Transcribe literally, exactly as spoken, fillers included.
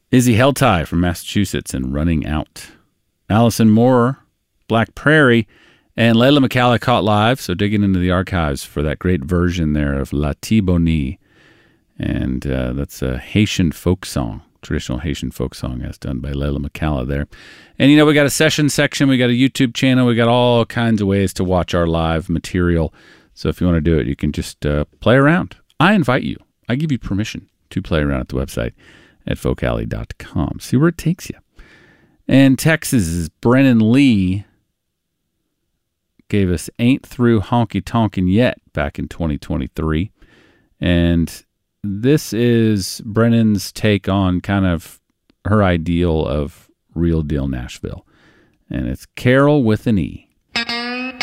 Izzy Heltai from Massachusetts and Running Out. Allison Moore, Black Prairie, and Layla McCalla caught live, so digging into the archives for that great version there of La Tibonnie. And uh, that's a Haitian folk song, traditional Haitian folk song as done by Layla McCalla there. And, you know, we got a session section, we got a YouTube channel, we got all kinds of ways to watch our live material. So if you want to do it, you can just uh, play around. I invite you. I give you permission to play around at the website at folk alley dot com. See where it takes you. And Texas's Brennan Lee gave us Ain't Through Honky Tonkin' Yet back in twenty twenty-three. And this is Brennan's take on kind of her ideal of real deal Nashville. And it's Carol with an E.